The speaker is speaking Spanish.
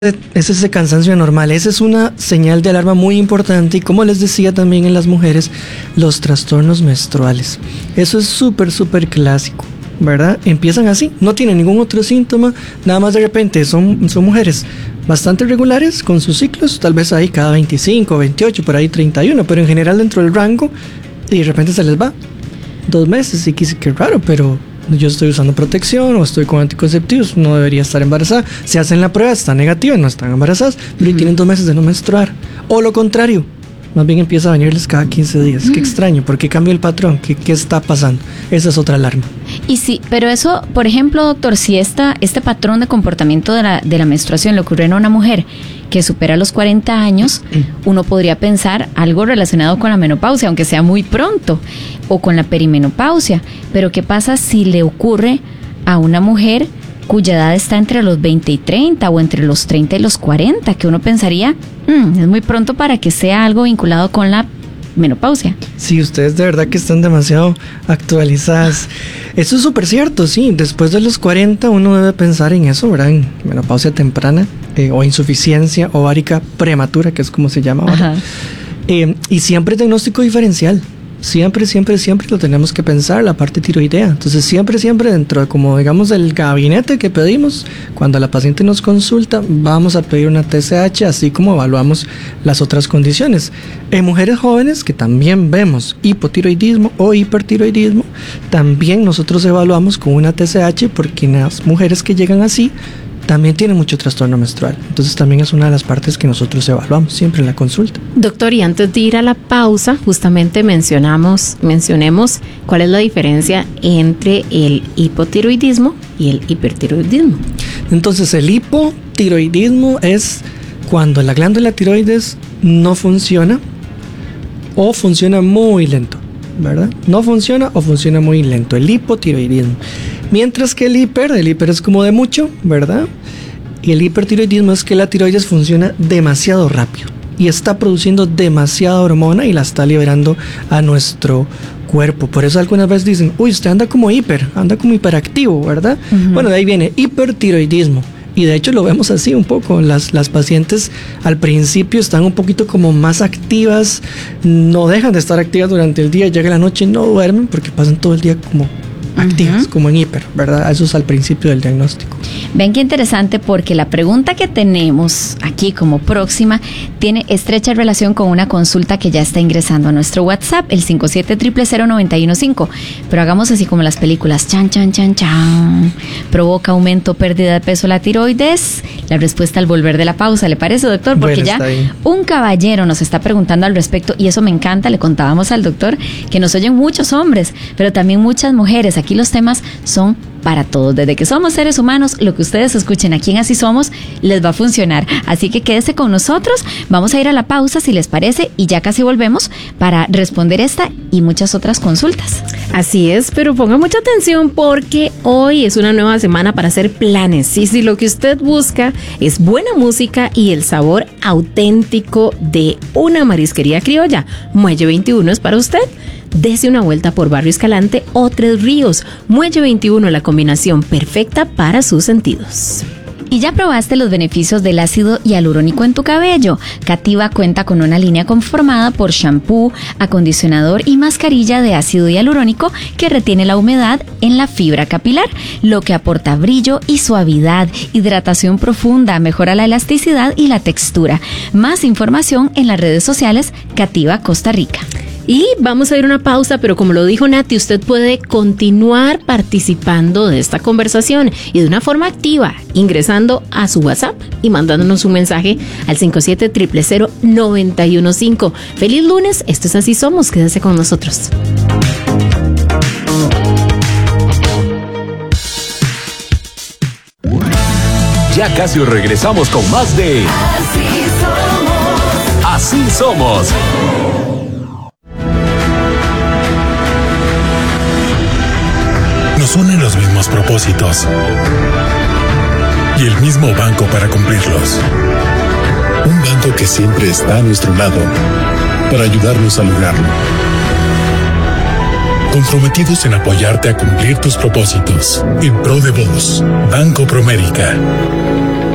Es ese cansancio anormal. Esa es una señal de alarma muy importante. Y como les decía también en las mujeres, los trastornos menstruales. Eso es súper clásico, ¿verdad? Empiezan así, no tienen ningún otro síntoma, nada más de repente son mujeres bastante regulares con sus ciclos, tal vez ahí cada 25, 28, por ahí 31, pero en general dentro del rango, y de repente se les va 2 meses y qué raro, pero yo estoy usando protección o estoy con anticonceptivos, no debería estar embarazada. Se hacen la prueba, está negativa, no están embarazadas, pero tienen 2 meses de no menstruar. O lo contrario, más bien empieza a venirles cada 15 días. Qué extraño, ¿por qué cambia el patrón? ¿Qué está pasando? Esa es otra alarma. Y sí, pero eso, por ejemplo, doctor, si este patrón de comportamiento de la menstruación le ocurre a una mujer que supera los 40 años, uno podría pensar algo relacionado con la menopausia, aunque sea muy pronto, o con la perimenopausia. Pero ¿qué pasa si le ocurre a una mujer cuya edad está entre los 20 y 30 o entre los 30 y los 40, que uno pensaría, es muy pronto para que sea algo vinculado con la menopausia? Sí, ustedes de verdad que están demasiado actualizadas. Eso es súper cierto, sí. Después de los 40 uno debe pensar en eso, ¿verdad? En menopausia temprana o insuficiencia ovárica prematura, que es como se llama ahora. Y siempre diagnóstico diferencial. Siempre lo tenemos que pensar, la parte tiroidea. Entonces siempre dentro de, como digamos, el gabinete que pedimos, cuando la paciente nos consulta, vamos a pedir una TSH, así como evaluamos las otras condiciones. En mujeres jóvenes, que también vemos hipotiroidismo o hipertiroidismo, también nosotros evaluamos con una TSH, porque en las mujeres que llegan así, también tiene mucho trastorno menstrual. Entonces también es una de las partes que nosotros evaluamos siempre en la consulta. Doctor, y antes de ir a la pausa, justamente mencionemos cuál es la diferencia entre el hipotiroidismo y el hipertiroidismo. Entonces el hipotiroidismo es cuando la glándula tiroides no funciona o funciona muy lento, ¿verdad? No funciona o funciona muy lento, el hipotiroidismo. Mientras que el hiper es como de mucho, ¿verdad? Y el hipertiroidismo es que la tiroides funciona demasiado rápido y está produciendo demasiada hormona y la está liberando a nuestro cuerpo. Por eso algunas veces dicen, uy, usted anda como hiperactivo, ¿verdad? Bueno, de ahí viene hipertiroidismo. Y de hecho lo vemos así un poco, las pacientes al principio están un poquito como más activas, no dejan de estar activas durante el día, llega la noche y no duermen porque pasan todo el día como activas, como en hiper, ¿verdad? Eso es al principio del diagnóstico. Ven qué interesante, porque la pregunta que tenemos aquí como próxima tiene estrecha relación con una consulta que ya está ingresando a nuestro WhatsApp, el 57000915. Pero hagamos así como las películas, chan. ¿Provoca aumento o pérdida de peso la tiroides? La respuesta al volver de la pausa, ¿le parece, doctor? Porque ya un caballero nos está preguntando al respecto y eso me encanta. Le contábamos al doctor que nos oyen muchos hombres, pero también muchas mujeres. Aquí los temas son para todos. Desde que somos seres humanos, lo que ustedes escuchen aquí en Así Somos les va a funcionar. Así que quédese con nosotros. Vamos a ir a la pausa, si les parece, y ya casi volvemos para responder esta y muchas otras consultas. Así es, pero ponga mucha atención porque hoy es una nueva semana para hacer planes. Sí, lo que usted busca es buena música y el sabor auténtico de una marisquería criolla. Muelle 21 es para usted. Dese una vuelta por Barrio Escalante o Tres Ríos. Muelle 21, la combinación perfecta para sus sentidos. ¿Y ya probaste los beneficios del ácido hialurónico en tu cabello? Cativa cuenta con una línea conformada por shampoo, acondicionador y mascarilla de ácido hialurónico que retiene la humedad en la fibra capilar, lo que aporta brillo y suavidad, hidratación profunda, mejora la elasticidad y la textura. Más información en las redes sociales Cativa Costa Rica. Y vamos a ir a una pausa, pero como lo dijo Nati, usted puede continuar participando de esta conversación y de una forma activa, ingresando a su WhatsApp y mandándonos un mensaje al 57000915. Feliz lunes, esto es Así Somos, quédese con nosotros. Ya casi regresamos con más de Así Somos. Así Somos. Nos unen los mismos propósitos y el mismo banco para cumplirlos. Un banco que siempre está a nuestro lado para ayudarnos a lograrlo. Comprometidos en apoyarte a cumplir tus propósitos. En pro de vos, Banco Promérica.